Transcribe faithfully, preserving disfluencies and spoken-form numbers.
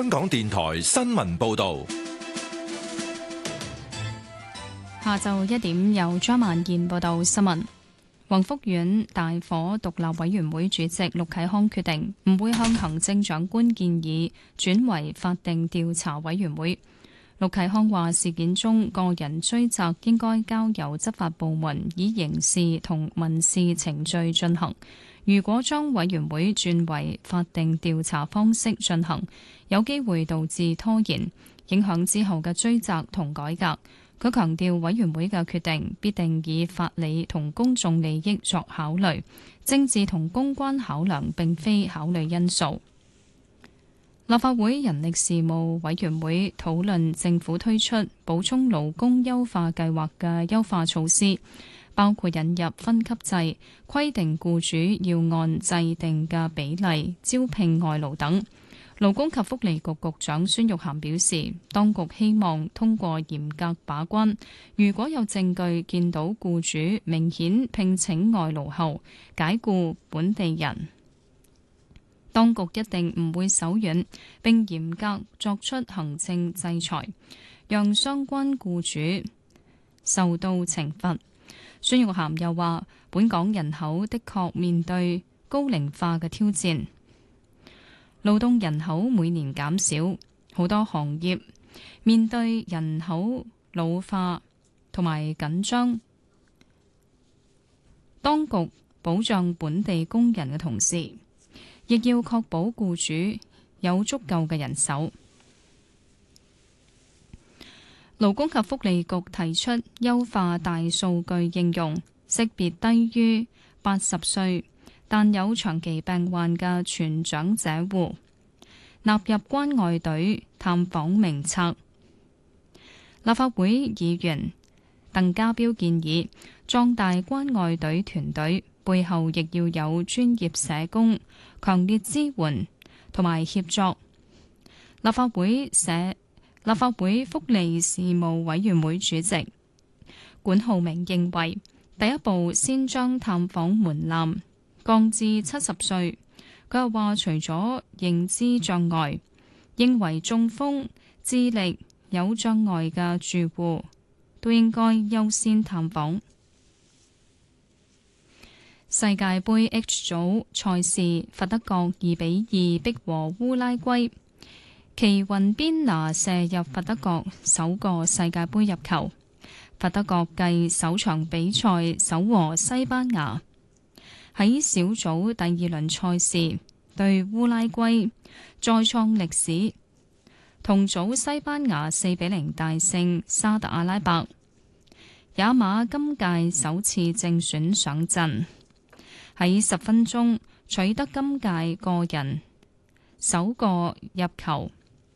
香港電台新聞報道。 下晝一點由張萬燕報道新聞。宏福苑大火獨立委員會主席陸啟康決定唔會向行政長官建議轉為法定調查委員會。陸啟康話：事件中個人追責應該交由執法部門以刑事同民事程序進行。如果將委員會轉為法定調查方式進行，有機會導致拖延，影響之後嘅追責同改革。佢強調委員會嘅決定必定以法理同公眾利益作考慮，政治同公關考量並非考慮因素。立法會人力事務委員會討論政府推出補充勞工優化計劃嘅優化措施，包括引入分級制，規定僱主要按制定嘅比例招聘外勞等。勞工及福利局局長孫玉菡表示，當局希望通過嚴格把關，如果有證據見到僱主明顯聘請外勞後解僱本地人，當局一定唔會手軟，並嚴格作出行政制裁，讓相關僱主受到懲罰。孫玉菡又話，本港人口的確面對高齡化嘅挑戰。勞動人口每年減少，好多行業面對人口老化同埋緊張。當局保障本地工人嘅同時，亦要確保僱主有足夠嘅人手。勞工及福利局提出優化大數據應用，識別低於八十歲但有長期病患嘅全長者戶納入關愛隊探訪名冊。立法會議員鄧家彪建議壯大關愛隊團隊，背後亦要有專業社工、強烈支援同埋協助。立法會社立法會福利事務委員會主席管浩明認為，第一步先將探訪門檻降至七十歲。佢又話，除咗認知障礙，認為中風、智力有障礙嘅住戶都應該優先探訪。世界盃 H 組賽事，佛得角二比二逼和烏拉圭，奇雲邊拿射入佛得角首個世界盃入球。佛得角繼首場比賽首和西班牙，喺小組第二輪賽事對烏拉圭再創歷史，同組西班牙四比零大勝沙特阿拉伯。也馬今屆首次正選上陣，喺十分鐘取得今屆個人首個入球。